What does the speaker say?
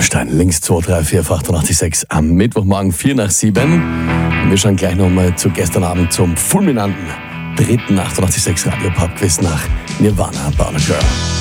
Rammstein, links 2, 3, 4, 886 am Mittwochmorgen 6:45. Und wir schauen gleich nochmal zu gestern Abend zum fulminanten dritten 886 Radio Pub Quiz nach Nirvana, Bound a Girl.